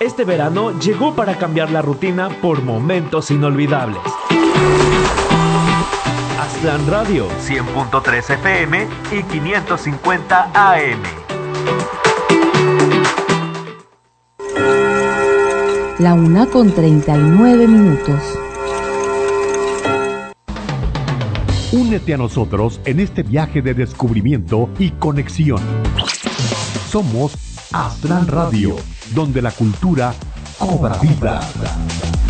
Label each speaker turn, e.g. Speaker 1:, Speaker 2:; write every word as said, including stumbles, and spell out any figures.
Speaker 1: Este verano llegó para cambiar la rutina por momentos inolvidables. Aztlán Radio, cien punto tres F M y quinientos cincuenta A M.
Speaker 2: La una con treinta y nueve minutos.
Speaker 3: Únete a nosotros en este viaje de descubrimiento y conexión. Somos Aztlán Radio, donde la cultura cobra vida.